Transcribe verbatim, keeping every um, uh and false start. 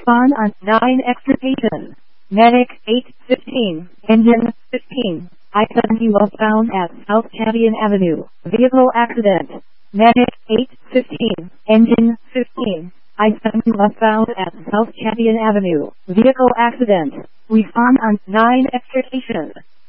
Respond on nine extrication. Medic eight fifteen. Engine fifteen. I seventy westbound at South Champion Avenue. Vehicle accident. Medic eight fifteen. Engine fifteen. I seventy westbound at South Champion Avenue. Vehicle accident. Respond on nine extrication.